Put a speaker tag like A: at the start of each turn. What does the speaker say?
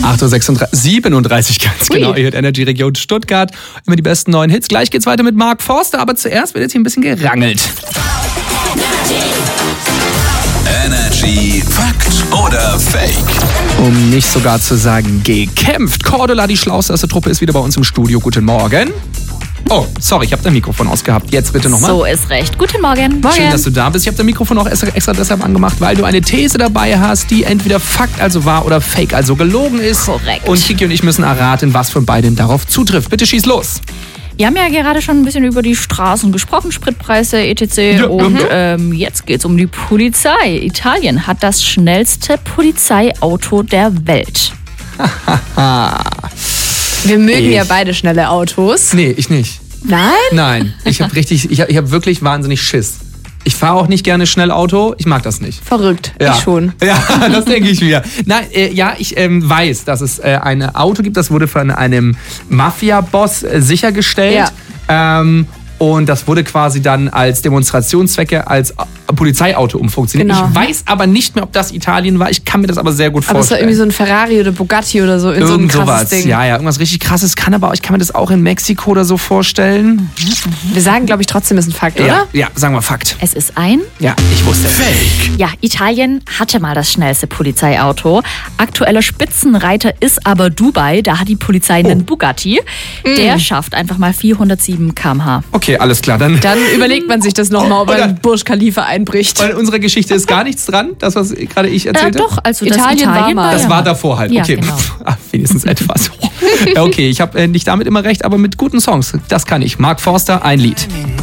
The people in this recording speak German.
A: 8:37 Uhr ganz genau. Ihr hört Energy Region Stuttgart. Immer die besten neuen Hits. Gleich geht's weiter mit Mark Forster, aber zuerst wird jetzt hier ein bisschen gerangelt.
B: Energy Fakt oder Fake?
A: Um nicht sogar zu sagen gekämpft. Cordula, die schlauste Truppe, ist wieder bei uns im Studio. Guten Morgen. Oh, sorry, ich habe dein Mikrofon ausgehabt. Jetzt bitte nochmal.
C: So ist recht. Guten Morgen.
A: Schön, dass du da bist. Ich habe dein Mikrofon auch extra deshalb angemacht, weil du eine These dabei hast, die entweder Fakt, also wahr, oder Fake, also gelogen ist.
C: Korrekt.
A: Und Kiki und ich müssen erraten, was von beiden darauf zutrifft. Bitte schieß los.
C: Wir haben ja gerade schon ein bisschen über die Straßen gesprochen, Spritpreise, etc.
A: Ja,
C: und jetzt geht's um die Polizei. Italien hat das schnellste Polizeiauto der Welt.
D: Wir mögen ja beide schnelle Autos.
A: Nee, ich nicht.
D: Nein?
A: Nein, ich habe wirklich wahnsinnig Schiss. Ich fahre auch nicht gerne schnell Auto, ich mag das nicht.
D: Verrückt,
A: Ja.
D: ich schon.
A: Ja, das denke ich mir. Nein, ich weiß, dass es ein Auto gibt, das wurde von einem Mafia-Boss sichergestellt.
D: Ja.
A: Und das wurde quasi dann als Demonstrationszwecke als Polizeiauto umfunktioniert.
D: Genau.
A: Ich weiß aber nicht mehr, ob das Italien war. Ich kann mir das aber sehr gut
D: Aber es war
A: vorstellen.
D: irgendwie so ein Ferrari oder Bugatti oder so in so einem
A: Irgend
D: krasses
A: sowas.
D: Ding.
A: Ja, irgendwas richtig krasses kann aber auch. Ich kann mir das auch in Mexiko oder so vorstellen.
D: Wir sagen, glaube ich, trotzdem ist ein Fakt, oder?
A: Ja, sagen wir Fakt.
C: Es ist ein...
A: Ja, ich wusste es.
B: Fake.
C: Ja, Italien hatte mal das schnellste Polizeiauto. Aktueller Spitzenreiter ist aber Dubai. Da hat die Polizei einen Bugatti. Der schafft einfach mal 407 km/h.
A: Okay, alles klar. Dann
D: Überlegt man sich das nochmal, ob
A: Oder-
D: ein Burj Khalifa einbricht.
A: weil in unserer Geschichte ist gar nichts dran, das, was gerade ich erzählt habe.
C: Doch, also
D: Italien
C: das
D: war mal.
A: Das war davor halt.
C: Ja,
A: Okay,
C: genau.
A: wenigstens etwas. Ja, okay, ich habe nicht damit immer recht, aber mit guten Songs. Das kann ich. Mark Forster, ein Lied.